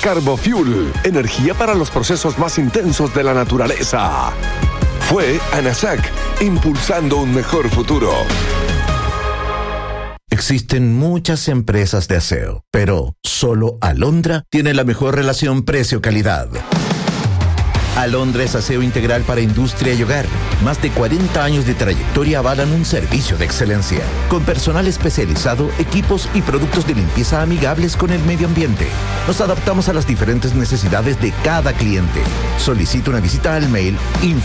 Carbofuel, energía para los procesos más intensos de la naturaleza. Fue ANASAC, impulsando un mejor futuro. Existen muchas empresas de aseo, pero solo Alondra tiene la mejor relación precio-calidad. Alondra es aseo integral para industria y hogar. Más de 40 años de trayectoria avalan un servicio de excelencia, con personal especializado, equipos y productos de limpieza amigables con el medio ambiente. Nos adaptamos a las diferentes necesidades de cada cliente. Solicita una visita al mail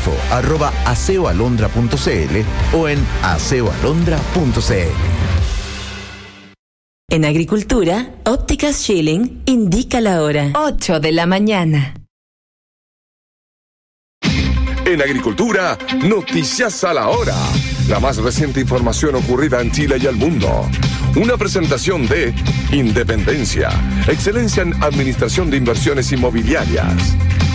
info@aseoalondra.cl o en aseoalondra.cl. En Agricultura, Ópticas Schilling indica la hora. 8 de la mañana. En Agricultura, noticias a la hora. La más reciente información ocurrida en Chile y el mundo. Una presentación de Independencia, excelencia en administración de inversiones inmobiliarias.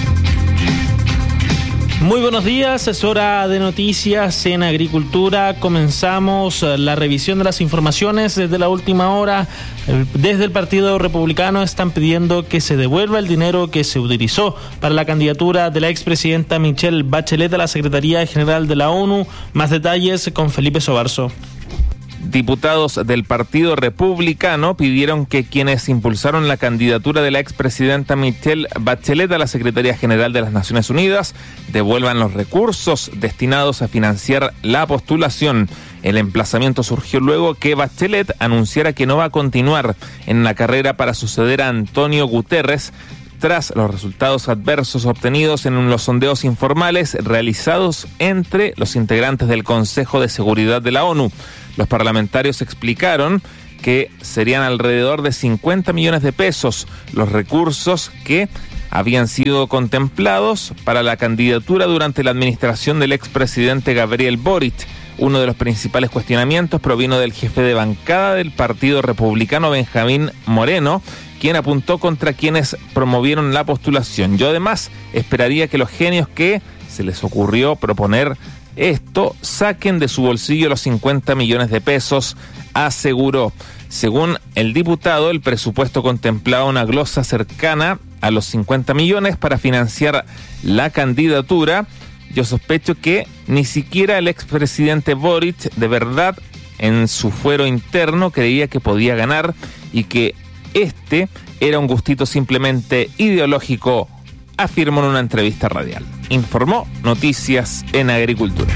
Muy buenos días, es hora de noticias en Agricultura. Comenzamos la revisión de las informaciones desde la última hora. Desde el Partido Republicano están pidiendo que se devuelva el dinero que se utilizó para la candidatura de la expresidenta Michelle Bachelet a la Secretaría General de la ONU. Más detalles con Felipe Sobarzo. Diputados del Partido Republicano pidieron que quienes impulsaron la candidatura de la expresidenta Michelle Bachelet a la Secretaría General de las Naciones Unidas devuelvan los recursos destinados a financiar la postulación. El emplazamiento surgió luego que Bachelet anunciara que no va a continuar en la carrera para suceder a Antonio Guterres tras los resultados adversos obtenidos en los sondeos informales realizados entre los integrantes del Consejo de Seguridad de la ONU. Los parlamentarios explicaron que serían alrededor de 50 millones de pesos los recursos que habían sido contemplados para la candidatura durante la administración del expresidente Gabriel Boric. Uno de los principales cuestionamientos provino del jefe de bancada del Partido Republicano, Benjamín Moreno, quien apuntó contra quienes promovieron la postulación. Yo además esperaría que los genios que se les ocurrió proponer esto saquen de su bolsillo los 50 millones de pesos, aseguró. Según el diputado, el presupuesto contemplaba una glosa cercana a los 50 millones para financiar la candidatura. Yo sospecho que ni siquiera el expresidente Boric de verdad en su fuero interno creía que podía ganar y que este era un gustito simplemente ideológico, afirmó en una entrevista radial. Informó Noticias en Agricultura.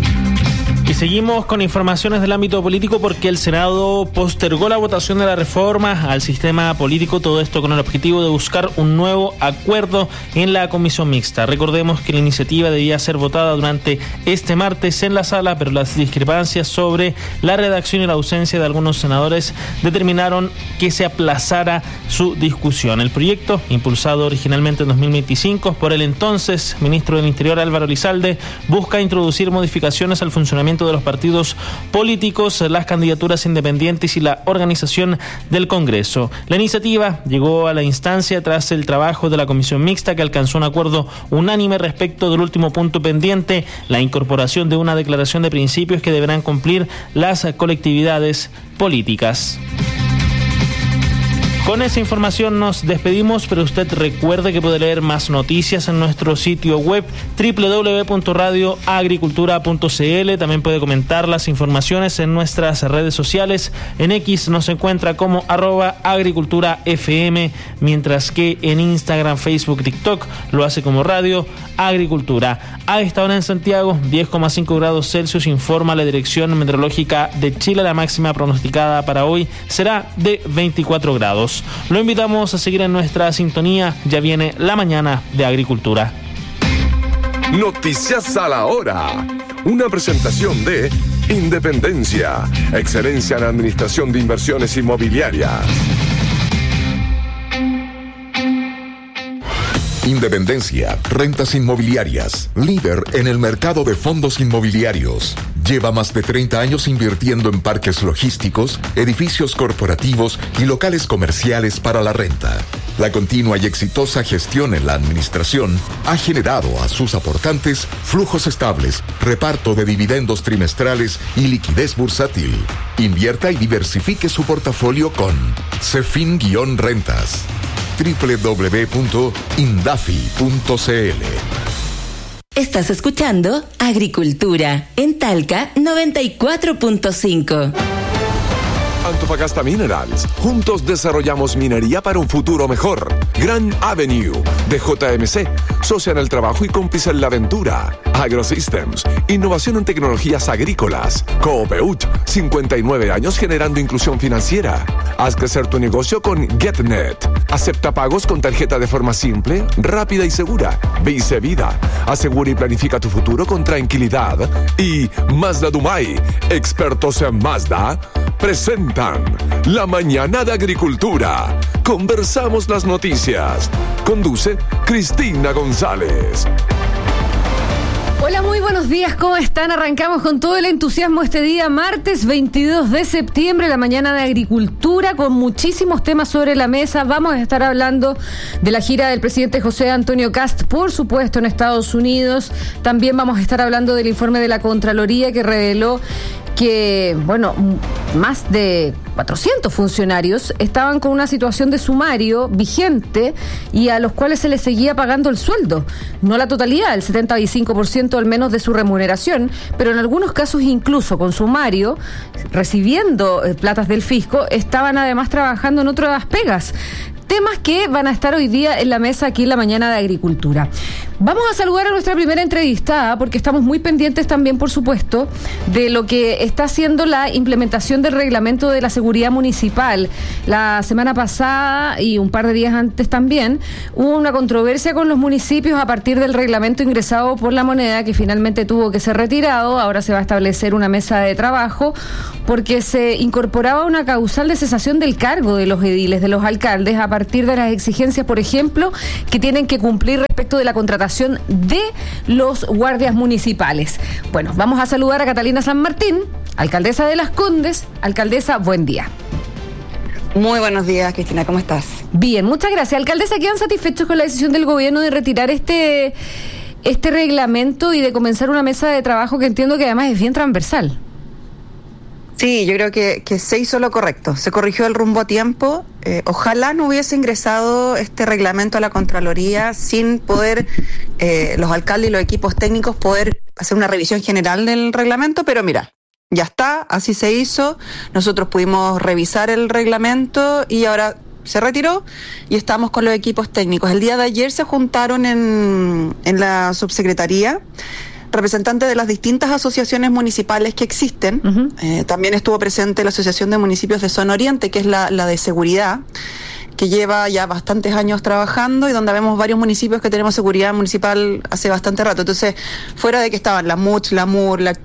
Y seguimos con informaciones del ámbito político porque el Senado postergó la votación de la reforma al sistema político, todo esto con el objetivo de buscar un nuevo acuerdo en la comisión mixta. Recordemos que la iniciativa debía ser votada durante este martes en la sala, pero las discrepancias sobre la redacción y la ausencia de algunos senadores determinaron que se aplazara su discusión. El proyecto, impulsado originalmente en 2025 por el entonces ministro del Interior Álvaro Elizalde, busca introducir modificaciones al funcionamiento de los partidos políticos, las candidaturas independientes y la organización del Congreso. La iniciativa llegó a la instancia tras el trabajo de la comisión mixta, que alcanzó un acuerdo unánime respecto del último punto pendiente, la incorporación de una declaración de principios que deberán cumplir las colectividades políticas. Con esa información nos despedimos, pero usted recuerde que puede leer más noticias en nuestro sitio web www.radioagricultura.cl. También puede comentar las informaciones en nuestras redes sociales. En X nos encuentra como @agriculturafm, mientras que en Instagram, Facebook, TikTok lo hace como Radio Agricultura. A esta hora en Santiago, 10,5 grados Celsius, informa la Dirección Meteorológica de Chile. La máxima pronosticada para hoy será de 24 grados. Lo invitamos a seguir en nuestra sintonía. Ya viene la mañana de Agricultura. Noticias a la hora. Una presentación de Independencia, excelencia en administración de inversiones inmobiliarias. Independencia, rentas inmobiliarias, líder en el mercado de fondos inmobiliarios. Lleva más de 30 años invirtiendo en parques logísticos, edificios corporativos y locales comerciales para la renta. La continua y exitosa gestión en la administración ha generado a sus aportantes flujos estables, reparto de dividendos trimestrales y liquidez bursátil. Invierta y diversifique su portafolio con Cefin-Rentas. www.indafi.cl. Estás escuchando Agricultura en Talca 94.5. Antofagasta Minerals. Juntos desarrollamos minería para un futuro mejor. Gran Avenue de JMC. Socia en el trabajo y cómplice en la aventura. AgroSystems. Innovación en tecnologías agrícolas. Coopeut. 59 años generando inclusión financiera. Haz crecer tu negocio con GetNet. Acepta pagos con tarjeta de forma simple, rápida y segura. Vice Vida. Asegura y planifica tu futuro con tranquilidad. Y Mazda Dumay. Expertos en Mazda presentan La Mañana de Agricultura. Conversamos las noticias. Conduce Cristina González. Hola, muy buenos días, ¿cómo están? Arrancamos con todo el entusiasmo este día, martes 22 de septiembre, la Mañana de Agricultura, con muchísimos temas sobre la mesa. Vamos a estar hablando de la gira del presidente José Antonio Kast, por supuesto, en Estados Unidos. También vamos a estar hablando del informe de la Contraloría que reveló que, más de 400 funcionarios estaban con una situación de sumario vigente y a los cuales se les seguía pagando el sueldo. No la totalidad, el 75% al menos de su remuneración, pero en algunos casos incluso con sumario, recibiendo platas del fisco, estaban además trabajando en otras pegas. Temas que van a estar hoy día en la mesa aquí en la Mañana de Agricultura. Vamos a saludar a nuestra primera entrevistada porque estamos muy pendientes también, por supuesto, de lo que está haciendo la implementación del reglamento de la seguridad municipal. La semana pasada y un par de días antes también hubo una controversia con los municipios a partir del reglamento ingresado por la Moneda, que finalmente tuvo que ser retirado. Ahora se va a establecer una mesa de trabajo porque se incorporaba una causal de cesación del cargo de los ediles, de los alcaldes, a partir de las exigencias, por ejemplo, que tienen que cumplir respecto de la contratación de los guardias municipales. Bueno, vamos a saludar a Catalina San Martín, alcaldesa de Las Condes. Alcaldesa, buen día. Muy buenos días, Cristina, ¿cómo estás? Bien, muchas gracias. Alcaldesa, ¿quedan satisfechos con la decisión del gobierno de retirar este reglamento y de comenzar una mesa de trabajo que entiendo que además es bien transversal? Sí, yo creo que se hizo lo correcto, se corrigió el rumbo a tiempo. Ojalá no hubiese ingresado este reglamento a la Contraloría sin poder los alcaldes y los equipos técnicos poder hacer una revisión general del reglamento, pero mira, ya está, así se hizo. Nosotros pudimos revisar el reglamento y ahora se retiró y estamos con los equipos técnicos. El día de ayer se juntaron en la subsecretaría representantes de las distintas asociaciones municipales que existen. Uh-huh. También estuvo presente la Asociación de Municipios de Zona Oriente, que es la de seguridad, que lleva ya bastantes años trabajando y donde vemos varios municipios que tenemos seguridad municipal hace bastante rato. Entonces, fuera de que estaban la MUCH, la MUR, la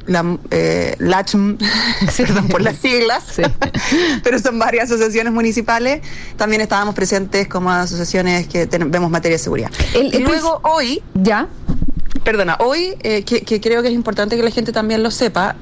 LACHM, perdón por las siglas, sí. Pero son varias asociaciones municipales, también estábamos presentes como asociaciones que vemos materia de seguridad. Y luego hoy... ¿Ya? Perdona, hoy, que creo que es importante que la gente también lo sepa,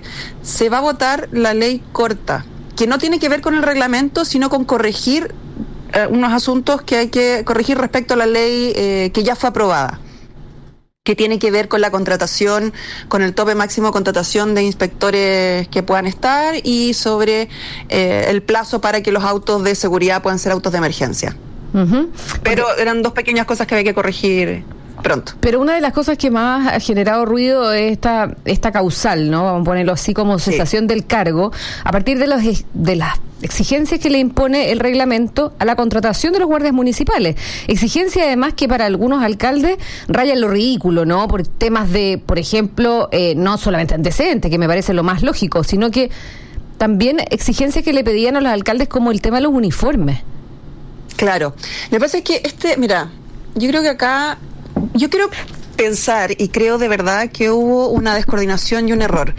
se va a votar la ley corta, que no tiene que ver con el reglamento, sino con corregir unos asuntos que hay que corregir respecto a la ley que ya fue aprobada, que tiene que ver con la contratación, con el tope máximo de contratación de inspectores que puedan estar y sobre el plazo para que los autos de seguridad puedan ser autos de emergencia. Uh-huh. Pero eran dos pequeñas cosas que había que corregir pronto. Pero una de las cosas que más ha generado ruido es esta causal, ¿no? Vamos a ponerlo así como cesación del cargo, a partir de las exigencias que le impone el reglamento a la contratación de los guardias municipales. Exigencia además que para algunos alcaldes rayan lo ridículo, ¿no? Por temas de, por ejemplo, no solamente antecedentes, que me parece lo más lógico, sino que también exigencias que le pedían a los alcaldes como el tema de los uniformes. Claro. Lo que pasa es que mira, yo creo que acá yo quiero pensar y creo de verdad que hubo una descoordinación y un error.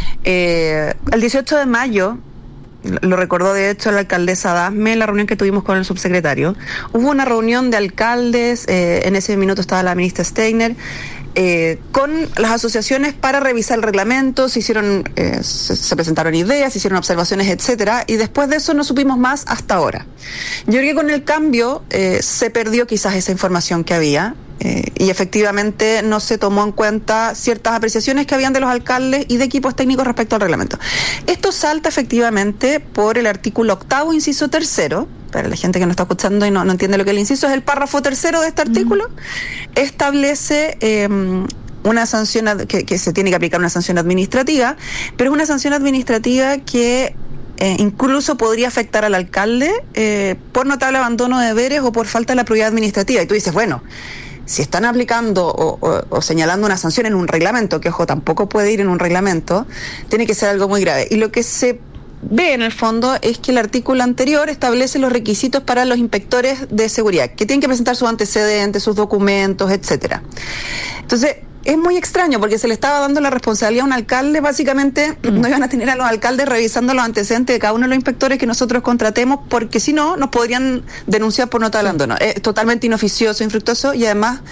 El 18 de mayo, lo recordó de hecho la alcaldesa Dasme en la reunión que tuvimos con el subsecretario, hubo una reunión de alcaldes, en ese minuto estaba la ministra Steiner, con las asociaciones para revisar el reglamento, se presentaron ideas, se hicieron observaciones, etcétera, y después de eso no supimos más hasta ahora. Yo creo que con el cambio se perdió quizás esa información que había. y efectivamente no se tomó en cuenta ciertas apreciaciones que habían de los alcaldes y de equipos técnicos respecto al reglamento. Esto salta efectivamente por el artículo 8º, inciso 3º, para la gente que no está escuchando y no entiende lo que es el inciso, es el párrafo 3º de este artículo, establece una sanción que se tiene que aplicar una sanción administrativa, pero es una sanción administrativa que incluso podría afectar al alcalde por notable abandono de deberes o por falta de la probidad administrativa. Y tú dices, bueno, si están aplicando o señalando una sanción en un reglamento, que ojo, tampoco puede ir en un reglamento, tiene que ser algo muy grave. Y lo que se ve en el fondo es que el artículo anterior establece los requisitos para los inspectores de seguridad, que tienen que presentar sus antecedentes, sus documentos, etcétera. Entonces, es muy extraño porque se le estaba dando la responsabilidad a un alcalde, básicamente no iban a tener a los alcaldes revisando los antecedentes de cada uno de los inspectores que nosotros contratemos, porque si no, nos podrían denunciar por nota de abandono. Es totalmente inoficioso, infructuoso y además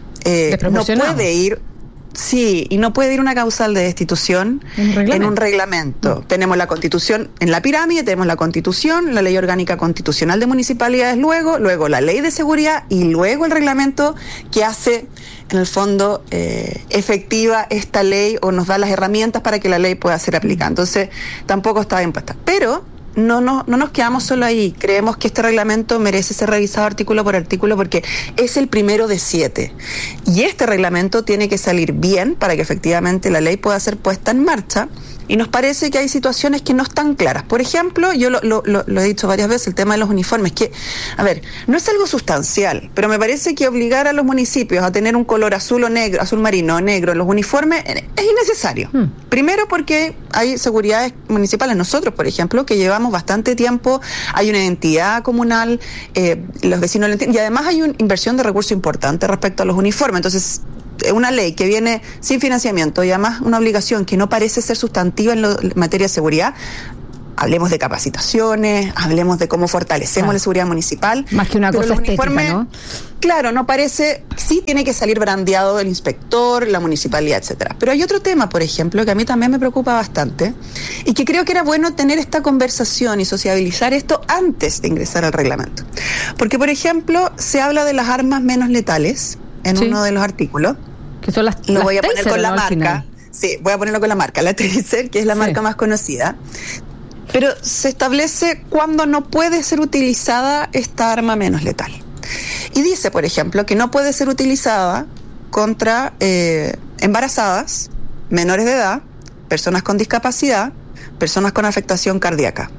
no puede ir... Sí, y no puede ir una causal de destitución en un reglamento. Tenemos la Constitución en la pirámide, tenemos la Constitución, la Ley Orgánica Constitucional de Municipalidades, luego la Ley de Seguridad y luego el reglamento que hace, en el fondo, efectiva esta ley o nos da las herramientas para que la ley pueda ser aplicada. Entonces, tampoco está bien puesta. Pero no nos quedamos solo ahí. Creemos que este reglamento merece ser revisado artículo por artículo porque es el primero de 7. Y este reglamento tiene que salir bien para que efectivamente la ley pueda ser puesta en marcha. Y nos parece que hay situaciones que no están claras. Por ejemplo, yo lo he dicho varias veces, el tema de los uniformes, que, a ver, no es algo sustancial, pero me parece que obligar a los municipios a tener un color azul o negro, azul marino o negro en los uniformes es innecesario. Primero porque hay seguridades municipales, nosotros, por ejemplo, que llevamos bastante tiempo, hay una identidad comunal, los vecinos lo entienden, y además hay una inversión de recursos importante respecto a los uniformes. Entonces, una ley que viene sin financiamiento y además una obligación que no parece ser sustantiva en materia de seguridad, hablemos de capacitaciones, hablemos de cómo fortalecemos la seguridad municipal. Más que una cosa estética, ¿no? Claro, no parece, sí tiene que salir brandeado el inspector, la municipalidad, etcétera. Pero hay otro tema, por ejemplo, que a mí también me preocupa bastante y que creo que era bueno tener esta conversación y sociabilizar esto antes de ingresar al reglamento. Porque, por ejemplo, se habla de las armas menos letales en uno de los artículos. Que son las Lo voy a poner taser, con la ¿no? marca. Sí, voy a ponerlo con la marca, la Taser, que es la marca más conocida. Pero se establece cuándo no puede ser utilizada esta arma menos letal. Y dice, por ejemplo, que no puede ser utilizada contra embarazadas, menores de edad, personas con discapacidad, personas con afectación cardíaca.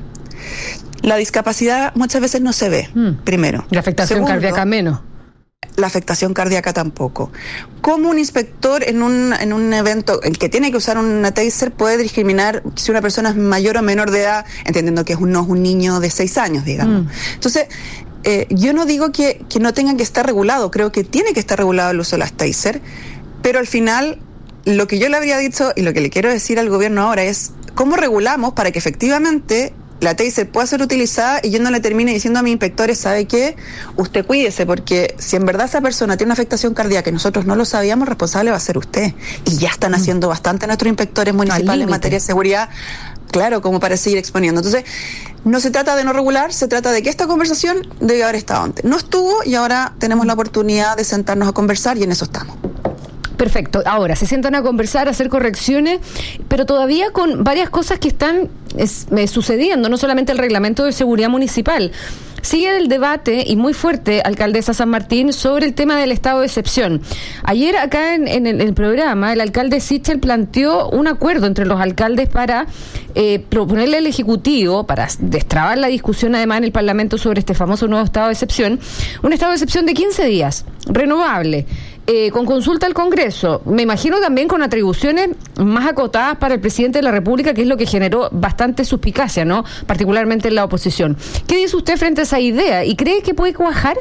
La discapacidad muchas veces no se ve, primero. La afectación cardíaca menos. La afectación cardíaca tampoco. ¿Cómo un inspector en un evento, el que tiene que usar una taser, puede discriminar si una persona es mayor o menor de edad, entendiendo que no es un niño de 6 años, digamos? Entonces, yo no digo que no tengan que estar regulado, creo que tiene que estar regulado el uso de las taser, pero al final, lo que yo le habría dicho y lo que le quiero decir al gobierno ahora es, ¿cómo regulamos para que efectivamente la taser pueda ser utilizada y yo no le termine diciendo a mis inspectores, ¿sabe qué? Usted cuídese, porque si en verdad esa persona tiene una afectación cardíaca y nosotros no lo sabíamos, responsable va a ser usted. Y ya están haciendo bastante nuestros inspectores municipales en materia de seguridad, claro, como para seguir exponiendo. Entonces, no se trata de no regular, se trata de que esta conversación debe haber estado antes. No estuvo y ahora tenemos la oportunidad de sentarnos a conversar y en eso estamos. Perfecto. Ahora, se sientan a conversar, a hacer correcciones, pero todavía con varias cosas que están sucediendo, no solamente el reglamento de seguridad municipal. Sigue el debate, y muy fuerte, alcaldesa San Martín, sobre el tema del estado de excepción. Ayer acá en el programa, el alcalde Sichel planteó un acuerdo entre los alcaldes para proponerle al Ejecutivo, para destrabar la discusión además en el Parlamento sobre este famoso nuevo estado de excepción, un estado de excepción de 15 días, renovable, con consulta al Congreso, me imagino también con atribuciones más acotadas para el presidente de la República, que es lo que generó bastante suspicacia, ¿no? Particularmente en la oposición. ¿Qué dice usted frente a esa idea? ¿Y cree que puede cuajar?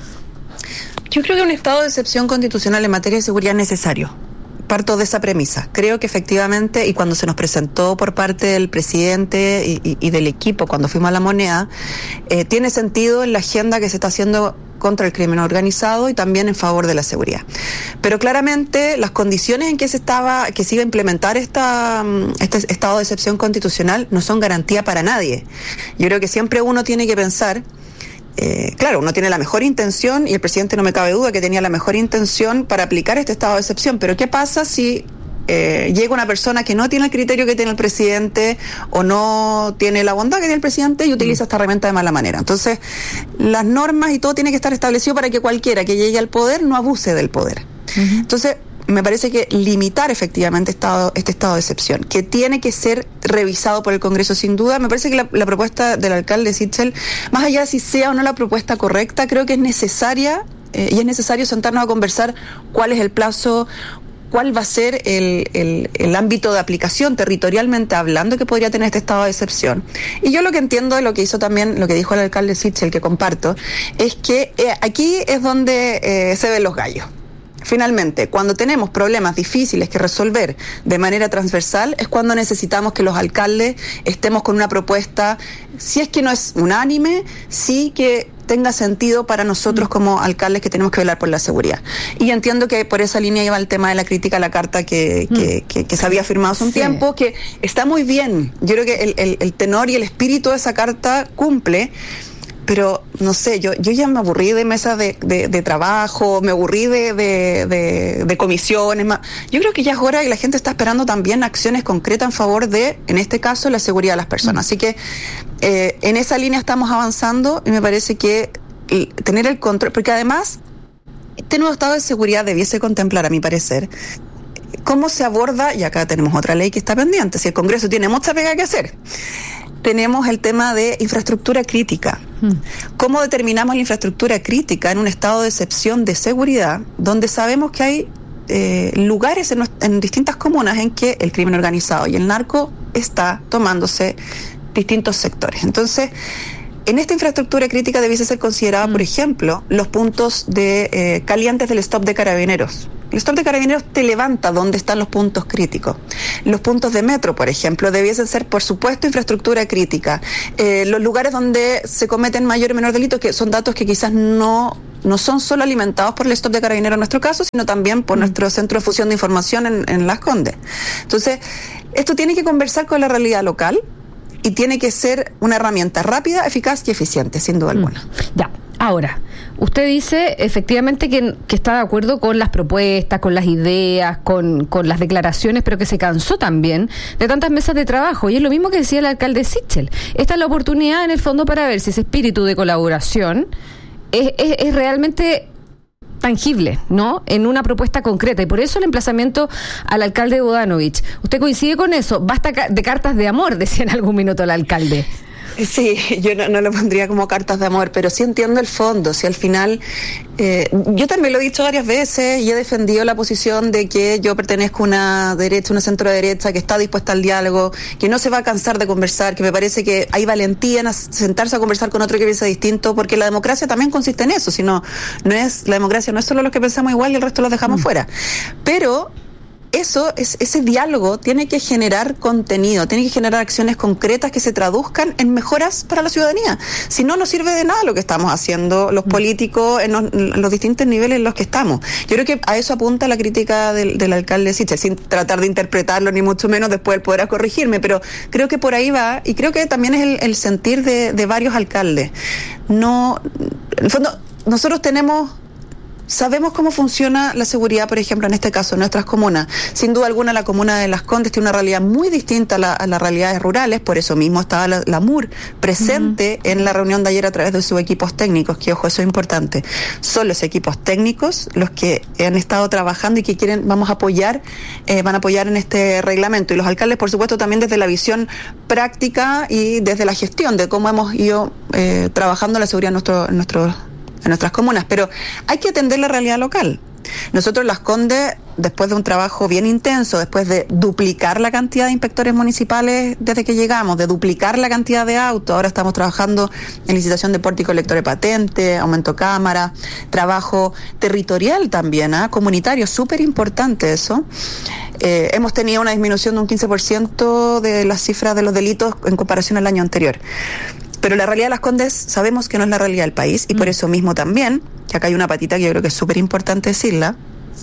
Yo creo que un estado de excepción constitucional en materia de seguridad es necesario. Parto de esa premisa. Creo que efectivamente, y cuando se nos presentó por parte del presidente y del equipo, cuando fuimos a La Moneda, tiene sentido en la agenda que se está haciendo contra el crimen organizado y también en favor de la seguridad. Pero claramente las condiciones en que se iba a implementar este estado de excepción constitucional no son garantía para nadie. Yo creo que siempre uno tiene que pensar claro, uno tiene la mejor intención y el presidente no me cabe duda que tenía la mejor intención para aplicar este estado de excepción, pero ¿qué pasa si llega una persona que no tiene el criterio que tiene el presidente o no tiene la bondad que tiene el presidente y utiliza esta herramienta de mala manera? Entonces, las normas y todo tiene que estar establecido para que cualquiera que llegue al poder no abuse del poder. Entonces, me parece que limitar efectivamente este estado de excepción, que tiene que ser revisado por el Congreso sin duda. Me parece que la propuesta del alcalde Sichel, más allá de si sea o no la propuesta correcta, creo que es necesaria y es necesario sentarnos a conversar cuál es el plazo, cuál va a ser el ámbito de aplicación territorialmente hablando que podría tener este estado de excepción. Y yo lo que entiendo de lo que hizo también, lo que dijo el alcalde Sichel, que comparto, es que aquí es donde se ven los gallos. Finalmente, cuando tenemos problemas difíciles que resolver de manera transversal, es cuando necesitamos que los alcaldes estemos con una propuesta, si es que no es unánime, sí que tenga sentido para nosotros como alcaldes que tenemos que velar por la seguridad. Y entiendo que por esa línea iba el tema de la crítica a la carta que se había firmado hace un tiempo, que está muy bien. Yo creo que el tenor y el espíritu de esa carta cumple. Pero, no sé, yo ya me aburrí de mesas de trabajo, me aburrí de comisiones. Yo creo que ya es hora y la gente está esperando también acciones concretas en favor de, en este caso, la seguridad de las personas. Así que en esa línea estamos avanzando y me parece que tener el control, porque además este nuevo estado de seguridad debiese contemplar, a mi parecer, cómo se aborda, y acá tenemos otra ley que está pendiente, si el Congreso tiene mucha pega que hacer. Tenemos el tema de infraestructura crítica. ¿Cómo determinamos la infraestructura crítica en un estado de excepción de seguridad, donde sabemos que hay lugares en distintas comunas en que el crimen organizado y el narco está tomándose distintos sectores? Entonces, en esta infraestructura crítica debiese ser considerada, por ejemplo, los puntos de calientes del stop de Carabineros. El stop de Carabineros te levanta dónde están los puntos críticos. Los puntos de metro, por ejemplo, debiesen ser, por supuesto, infraestructura crítica. Los lugares donde se cometen mayor o menor delitos, que son datos que quizás no son solo alimentados por el stop de Carabineros en nuestro caso, sino también por nuestro centro de fusión de información en Las Condes. Entonces, esto tiene que conversar con la realidad local y tiene que ser una herramienta rápida, eficaz y eficiente, sin duda alguna. Ya. Ahora, usted dice efectivamente que está de acuerdo con las propuestas, con las ideas, con las declaraciones, pero que se cansó también de tantas mesas de trabajo. Y es lo mismo que decía el alcalde Sichel. Esta es la oportunidad, en el fondo, para ver si ese espíritu de colaboración es realmente tangible, ¿no? En una propuesta concreta. Y por eso el emplazamiento al alcalde Bodanovich. ¿Usted coincide con eso? Basta de cartas de amor, decía en algún minuto el alcalde. Sí, yo no lo pondría como cartas de amor, pero sí entiendo el fondo. Si al final, yo también lo he dicho varias veces y he defendido la posición de que yo pertenezco a una derecha, una centro derecha que está dispuesta al diálogo, que no se va a cansar de conversar, que me parece que hay valentía en sentarse a conversar con otro que piensa distinto, porque la democracia también consiste en eso. Si la democracia no es solo los que pensamos igual y el resto los dejamos fuera. Pero ese diálogo tiene que generar contenido, tiene que generar acciones concretas que se traduzcan en mejoras para la ciudadanía. Si no, no sirve de nada lo que estamos haciendo los políticos en los distintos niveles en los que estamos. Yo creo que a eso apunta la crítica del alcalde Sichel, sin tratar de interpretarlo ni mucho menos, después él podrá corregirme, pero creo que por ahí va, y creo que también es el sentir de varios alcaldes. No, en el fondo, nosotros sabemos cómo funciona la seguridad, por ejemplo, en este caso, en nuestras comunas. Sin duda alguna, la comuna de Las Condes tiene una realidad muy distinta a las realidades rurales, por eso mismo estaba la MUR presente en la reunión de ayer a través de sus equipos técnicos, que ojo, eso es importante. Son los equipos técnicos los que han estado trabajando y que van a apoyar en este reglamento. Y los alcaldes, por supuesto, también desde la visión práctica y desde la gestión de cómo hemos ido trabajando la seguridad en nuestras comunas, pero hay que atender la realidad local. Nosotros, Las Condes, después de un trabajo bien intenso, después de duplicar la cantidad de inspectores municipales desde que llegamos, de duplicar la cantidad de autos, ahora estamos trabajando en licitación de pórtico lector de patente, aumento cámara, trabajo territorial también, comunitario, súper importante eso. Hemos tenido una disminución de un 15% de las cifras de los delitos en comparación al año anterior. Pero la realidad de Las Condes sabemos que no es la realidad del país, y por eso mismo también, que acá hay una patita que yo creo que es súper importante decirla,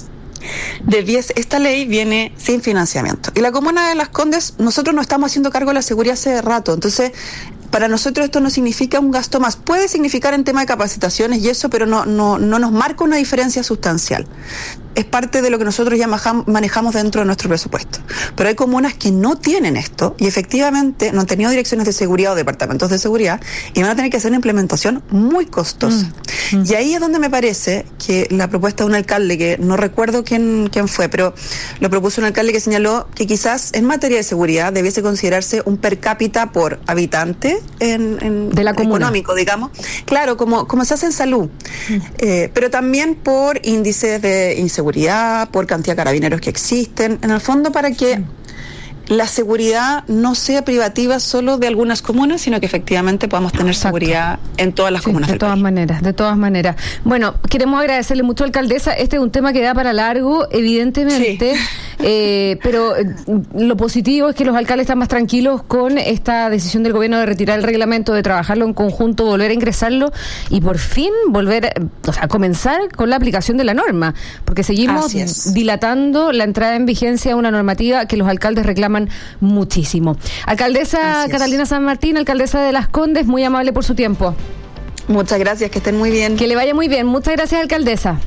esta ley viene sin financiamiento. Y la comuna de Las Condes, nosotros no estamos haciendo cargo de la seguridad hace rato, entonces para nosotros esto no significa un gasto más. Puede significar en tema de capacitaciones y eso, pero no nos marca una diferencia sustancial. Es parte de lo que nosotros ya manejamos dentro de nuestro presupuesto. Pero hay comunas que no tienen esto y efectivamente no han tenido direcciones de seguridad o departamentos de seguridad y van a tener que hacer una implementación muy costosa. Y ahí es donde me parece que la propuesta de un alcalde, que no recuerdo quién fue, pero lo propuso un alcalde que señaló que quizás en materia de seguridad debiese considerarse un per cápita por habitante de la comuna, económico, digamos. Claro, como se hace en salud. Pero también por índices de inseguridad, por cantidad de carabineros que existen, en el fondo para que la seguridad no sea privativa solo de algunas comunas, sino que efectivamente podamos tener seguridad en todas las comunas del país. De todas maneras. Bueno, queremos agradecerle mucho, alcaldesa. Este es un tema que da para largo, evidentemente, pero lo positivo es que los alcaldes están más tranquilos con esta decisión del gobierno de retirar el reglamento, de trabajarlo en conjunto, volver a ingresarlo y por fin comenzar con la aplicación de la norma, porque seguimos dilatando la entrada en vigencia de una normativa que los alcaldes reclaman muchísimo. Alcaldesa Catalina San Martín, alcaldesa de Las Condes, muy amable por su tiempo. Muchas gracias, que estén muy bien. Que le vaya muy bien. Muchas gracias, alcaldesa.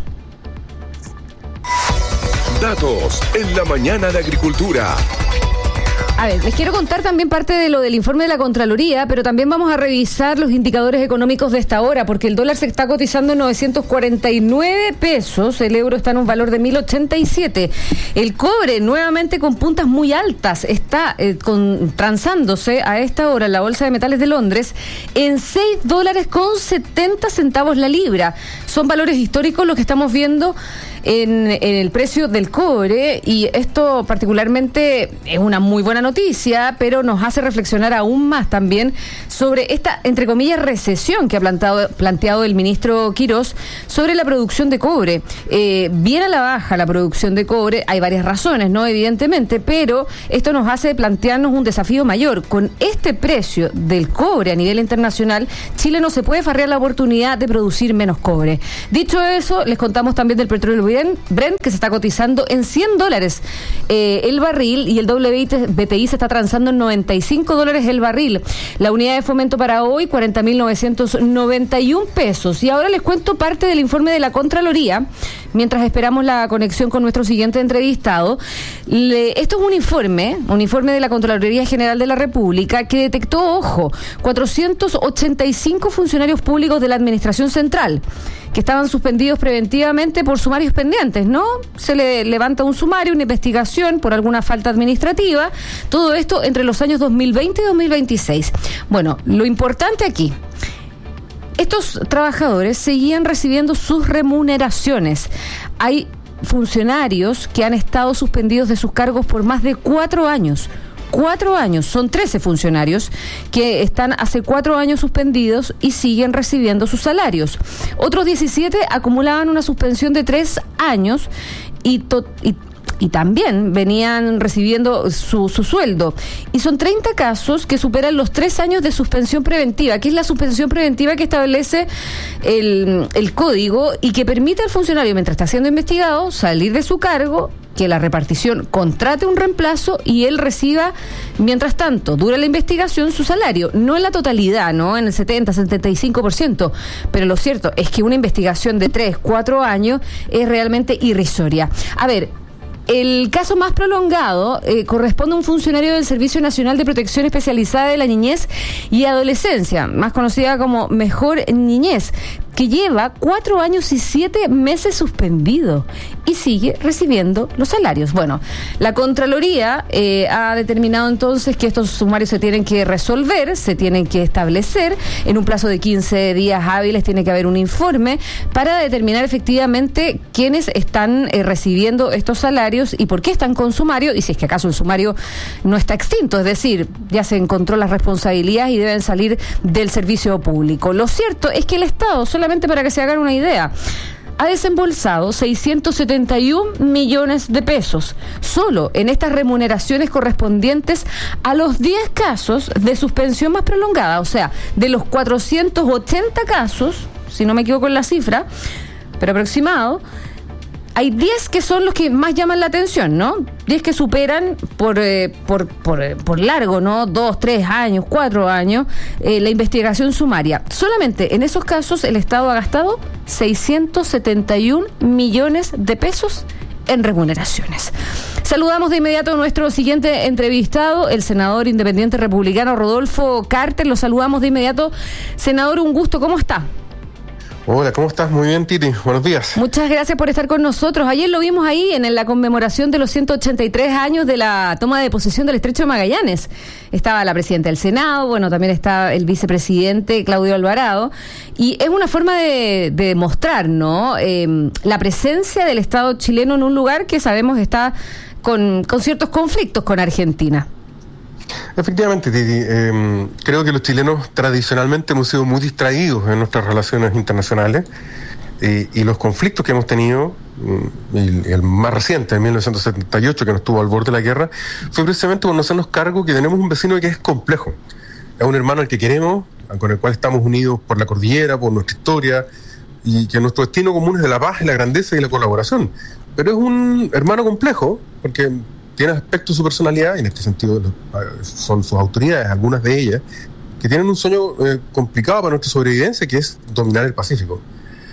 Datos en la mañana de Agricultura. A ver, les quiero contar también parte de lo del informe de la Contraloría, pero también vamos a revisar los indicadores económicos de esta hora, porque el dólar se está cotizando en 949 pesos, el euro está en un valor de 1.087. El cobre, nuevamente con puntas muy altas, está transándose a esta hora en la Bolsa de Metales de Londres en $6.70 la libra. Son valores históricos los que estamos viendo en el precio del cobre, y esto particularmente es una muy buena noticia, pero nos hace reflexionar aún más también sobre esta, entre comillas, recesión que ha planteado el ministro Quirós sobre la producción de cobre. Viene a la baja la producción de cobre, hay varias razones, ¿no? Evidentemente, pero esto nos hace plantearnos un desafío mayor. Con este precio del cobre a nivel internacional, Chile no se puede farrear la oportunidad de producir menos cobre. Dicho eso, les contamos también del petróleo Brent, que se está cotizando en $100 el barril, y el WTI se está transando en $95 el barril. La unidad de fomento para hoy, 40.991 pesos. Y ahora les cuento parte del informe de la Contraloría, mientras esperamos la conexión con nuestro siguiente entrevistado. Esto es un informe de la Contraloría General de la República que detectó, 485 funcionarios públicos de la Administración Central que estaban suspendidos preventivamente por sumarios pendientes, ¿no? Se le levanta un sumario, una investigación por alguna falta administrativa, todo esto entre los años 2020 y 2026. Bueno, lo importante aquí, estos trabajadores seguían recibiendo sus remuneraciones. Hay funcionarios que han estado suspendidos de sus cargos por más de 4 años. 4 años, son 13 funcionarios que están hace 4 años suspendidos y siguen recibiendo sus salarios. Otros 17 acumulaban una suspensión de 3 años y también venían recibiendo su sueldo. Y son 30 casos que superan los 3 años de suspensión preventiva, que es la suspensión preventiva que establece el código y que permite al funcionario, mientras está siendo investigado, salir de su cargo, que la repartición contrate un reemplazo y él reciba, mientras tanto, dura la investigación, su salario. No en la totalidad, ¿no? En el 70-75%. Pero lo cierto es que una investigación de 3-4 años es realmente irrisoria. A ver, el caso más prolongado corresponde a un funcionario del Servicio Nacional de Protección Especializada de la Niñez y Adolescencia, más conocida como Mejor Niñez, que lleva 4 años y 7 meses suspendido y sigue recibiendo los salarios. Bueno, la Contraloría ha determinado entonces que estos sumarios se tienen que resolver, se tienen que establecer en un plazo de 15 días hábiles, tiene que haber un informe para determinar efectivamente quiénes están recibiendo estos salarios y por qué están con sumario, y si es que acaso el sumario no está extinto, es decir, ya se encontró las responsabilidades y deben salir del servicio público. Lo cierto es que el Estado, solamente para que se hagan una idea, ha desembolsado 671 millones de pesos solo en estas remuneraciones correspondientes a los 10 casos de suspensión más prolongada. O sea, de los 480 casos, si no me equivoco en la cifra, pero aproximado, hay 10 que son los que más llaman la atención, ¿no? 10 que superan por largo, ¿no? 2, 3 años, 4 años, la investigación sumaria. Solamente en esos casos el Estado ha gastado 671 millones de pesos en remuneraciones. Saludamos de inmediato a nuestro siguiente entrevistado, el senador independiente republicano Rodolfo Carter. Lo saludamos de inmediato. Senador, un gusto, ¿cómo está? Hola, ¿cómo estás? Muy bien, Titi. Buenos días. Muchas gracias por estar con nosotros. Ayer lo vimos ahí en la conmemoración de los 183 años de la toma de posesión del Estrecho de Magallanes. Estaba la presidenta del Senado, bueno, también está el vicepresidente Claudio Alvarado. Y es una forma de demostrar, ¿no? La presencia del Estado chileno en un lugar que sabemos está con ciertos conflictos con Argentina. Efectivamente, Titi, creo que los chilenos tradicionalmente hemos sido muy distraídos en nuestras relaciones internacionales y los conflictos que hemos tenido, el más reciente, en 1978, que nos tuvo al borde de la guerra, fue precisamente por no hacernos cargo que tenemos un vecino que es complejo. Es un hermano al que queremos, con el cual estamos unidos por la cordillera, por nuestra historia, y que nuestro destino común es de la paz, la grandeza y la colaboración. Pero es un hermano complejo, porque tiene aspectos de su personalidad, y en este sentido son sus autoridades, algunas de ellas, que tienen un sueño complicado para nuestra sobrevivencia, que es dominar el Pacífico.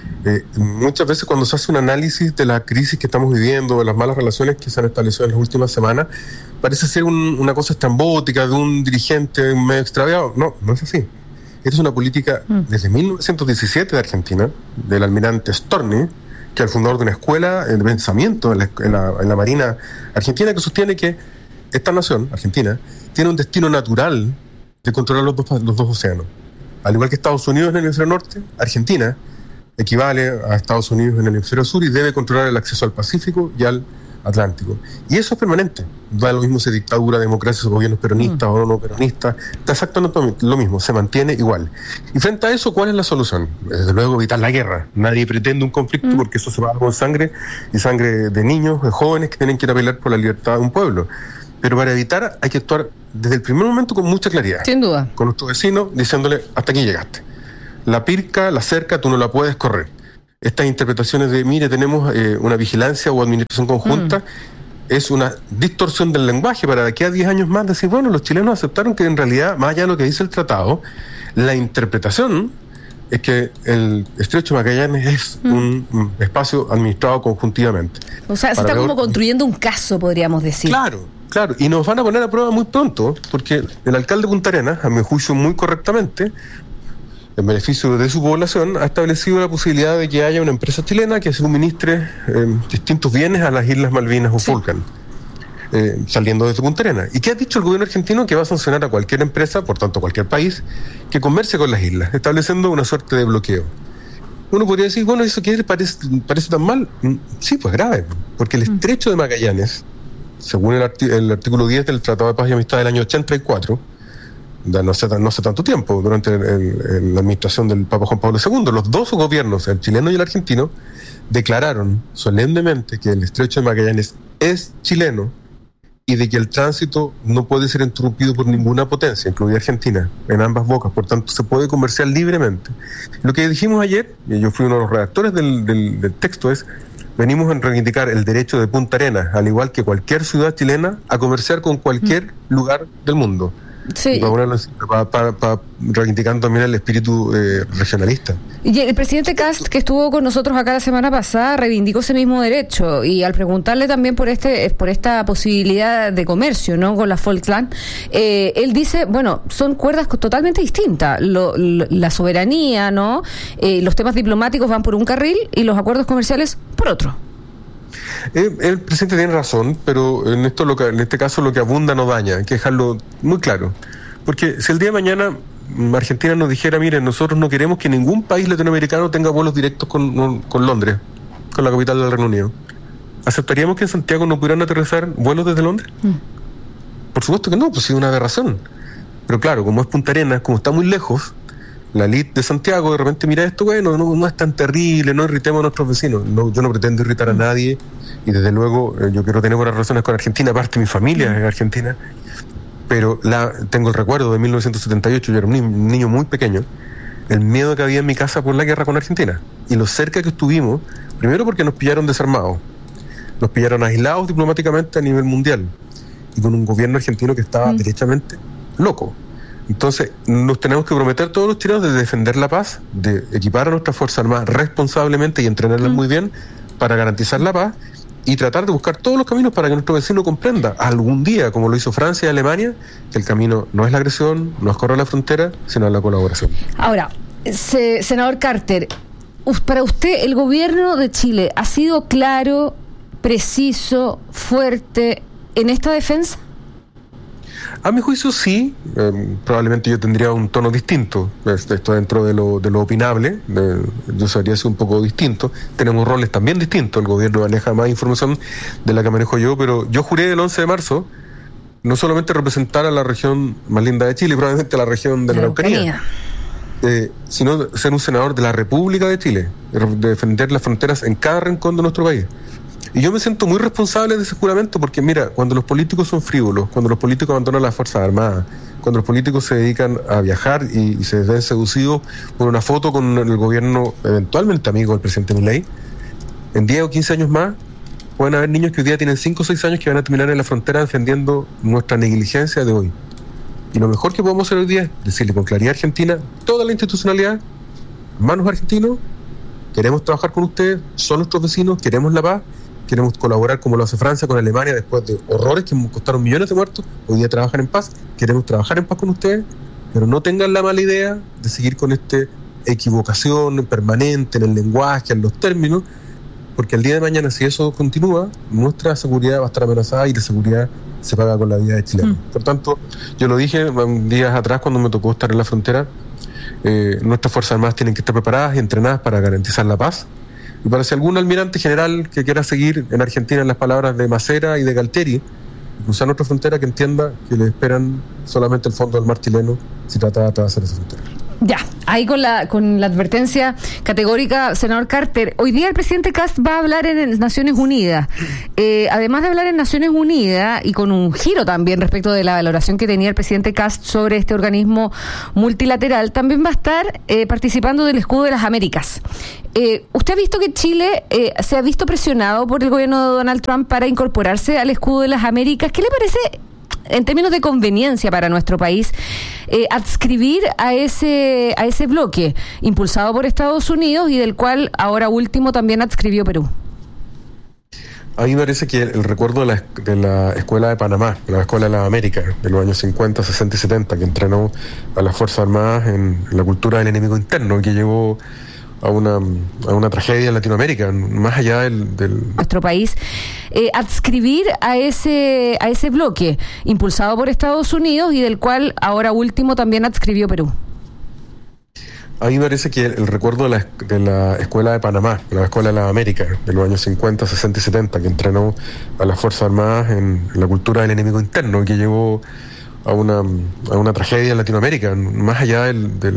Muchas veces cuando se hace un análisis de la crisis que estamos viviendo, de las malas relaciones que se han establecido en las últimas semanas, parece ser una cosa estrambótica de un dirigente medio extraviado. No, no es así. Esta es una política desde 1917 de Argentina, del almirante Storni, que es el fundador de una escuela de pensamiento en la Marina Argentina, que sostiene que esta nación, Argentina, tiene un destino natural de controlar los dos océanos. Al igual que Estados Unidos en el hemisferio norte, Argentina equivale a Estados Unidos en el hemisferio sur y debe controlar el acceso al Pacífico y al Atlántico. Y eso es permanente. Da lo mismo si dictadura, democracia, gobiernos peronistas o no peronistas. Está exactamente lo mismo, se mantiene igual. Y frente a eso, ¿cuál es la solución? Desde luego evitar la guerra. Nadie pretende un conflicto porque eso se va con sangre, y sangre de niños, de jóvenes que tienen que ir a pelear por la libertad de un pueblo. Pero para evitar hay que actuar desde el primer momento con mucha claridad. Sin duda. Con nuestro vecino diciéndole, hasta aquí llegaste. La pirca, la cerca, tú no la puedes correr. Estas interpretaciones de, mire, tenemos una vigilancia o administración conjunta, es una distorsión del lenguaje para de aquí a 10 años más decir, bueno, los chilenos aceptaron que en realidad, más allá de lo que dice el tratado, la interpretación es que el Estrecho de Magallanes es un espacio administrado conjuntivamente. O sea, se está como construyendo un caso, podríamos decir. Claro, y nos van a poner a prueba muy pronto, porque el alcalde de Punta Arenas, a mi juicio muy correctamente, en beneficio de su población, ha establecido la posibilidad de que haya una empresa chilena que suministre distintos bienes a las Islas Malvinas o Falkland, saliendo desde Punta Arenas. ¿Y qué ha dicho el gobierno argentino? Que va a sancionar a cualquier empresa, por tanto cualquier país, que comercie con las islas, estableciendo una suerte de bloqueo. Uno podría decir, bueno, ¿eso qué parece tan mal? Sí, pues grave, porque el Estrecho de Magallanes, según el artículo 10 del Tratado de Paz y Amistad del año 84, no hace tanto tiempo, durante la administración del Papa Juan Pablo II, los dos gobiernos, el chileno y el argentino, declararon solemnemente que el Estrecho de Magallanes es chileno y de que el tránsito no puede ser interrumpido por ninguna potencia, incluida Argentina, en ambas bocas, por tanto se puede comerciar libremente. Lo que dijimos ayer, y yo fui uno de los redactores del texto, es: venimos a reivindicar el derecho de Punta Arenas, al igual que cualquier ciudad chilena, a comerciar con cualquier lugar del mundo. Sí. Para reivindicando también el espíritu regionalista. Y el presidente Kast, que estuvo con nosotros acá la semana pasada, reivindicó ese mismo derecho, y al preguntarle también por esta posibilidad de comercio, ¿no?, con la Falkland, él dice, bueno, son cuerdas totalmente distintas. La soberanía, ¿no?, los temas diplomáticos van por un carril y los acuerdos comerciales por otro. El presidente tiene razón, pero en este caso lo que abunda no daña, hay que dejarlo muy claro. Porque si el día de mañana Argentina nos dijera, miren, nosotros no queremos que ningún país latinoamericano tenga vuelos directos con Londres, con la capital del Reino Unido, ¿aceptaríamos que en Santiago no pudieran aterrizar vuelos desde Londres? Por supuesto que no, pues es una aberración. Pero claro, como es Punta Arenas, como está muy lejos, la elite de Santiago de repente mira esto, bueno, no es tan terrible, no irritemos a nuestros vecinos. No, yo no pretendo irritar a nadie, y desde luego yo quiero tener buenas relaciones con Argentina, aparte mi familia es argentina, pero tengo el recuerdo de 1978, yo era un niño muy pequeño, el miedo que había en mi casa por la guerra con Argentina, y lo cerca que estuvimos, primero porque nos pillaron desarmados, nos pillaron aislados diplomáticamente a nivel mundial y con un gobierno argentino que estaba derechamente loco. Entonces, nos tenemos que prometer todos los chilenos de defender la paz, de equipar a nuestras Fuerzas Armadas responsablemente y entrenarlas muy bien para garantizar la paz y tratar de buscar todos los caminos para que nuestro vecino comprenda algún día, como lo hizo Francia y Alemania, que el camino no es la agresión, no es correr la frontera, sino la colaboración. Ahora, senador Carter, para usted el gobierno de Chile ha sido claro, preciso, fuerte en esta defensa. A mi juicio sí, probablemente yo tendría un tono distinto, esto dentro de lo opinable, yo sabría ser un poco distinto, tenemos roles también distintos, el gobierno maneja más información de la que manejo yo, pero yo juré el 11 de marzo no solamente representar a la región más linda de Chile, probablemente a la región de la Araucanía, sino ser un senador de la República de Chile, de defender las fronteras en cada rincón de nuestro país. Y yo me siento muy responsable de ese juramento porque, mira, cuando los políticos son frívolos, cuando los políticos abandonan las Fuerzas Armadas, cuando los políticos se dedican a viajar y se ven seducidos por una foto con el gobierno eventualmente amigo del presidente Milei, en 10 o 15 años más pueden haber niños que hoy día tienen 5 o 6 años que van a terminar en la frontera defendiendo nuestra negligencia de hoy. Y lo mejor que podemos hacer hoy día es decirle con claridad a Argentina, toda la institucionalidad, hermanos argentinos, queremos trabajar con ustedes, son nuestros vecinos, queremos la paz, queremos colaborar como lo hace Francia con Alemania después de horrores que costaron millones de muertos, hoy día trabajan en paz, queremos trabajar en paz con ustedes, pero no tengan la mala idea de seguir con esta equivocación permanente en el lenguaje, en los términos, porque el día de mañana si eso continúa, nuestra seguridad va a estar amenazada y la seguridad se paga con la vida de chilenos. Por tanto, yo lo dije días atrás cuando me tocó estar en la frontera, nuestras Fuerzas Armadas tienen que estar preparadas y entrenadas para garantizar la paz. Y para si algún almirante general que quiera seguir en Argentina en las palabras de Macera y de Galtieri, cruzar nuestra frontera, que entienda que le esperan solamente el fondo del mar chileno si trata de atravesar esa frontera. Ya, ahí con la advertencia categórica, senador Carter, hoy día el presidente Kast va a hablar en Naciones Unidas. Además de hablar en Naciones Unidas y con un giro también respecto de la valoración que tenía el presidente Kast sobre este organismo multilateral, también va a estar participando del Escudo de las Américas. ¿Usted ha visto que Chile se ha visto presionado por el gobierno de Donald Trump para incorporarse al Escudo de las Américas? ¿Qué le parece en términos de conveniencia para nuestro país adscribir a ese bloque impulsado por Estados Unidos y del cual ahora último también adscribió Perú? A mí me parece que el recuerdo de la Escuela de Panamá, la Escuela de las Américas, de los años 50, 60 y 70, que entrenó a las Fuerzas Armadas en la cultura del enemigo interno, que llevó a una tragedia en Latinoamérica, más allá del nuestro país, adscribir a ese bloque impulsado por Estados Unidos y del cual ahora último también adscribió Perú. A mí me parece que el recuerdo de la Escuela de Panamá, la Escuela de las Américas, de los años 50, 60 y 70, que entrenó a las Fuerzas Armadas en la cultura del enemigo interno, que llevó a una tragedia en Latinoamérica, más allá del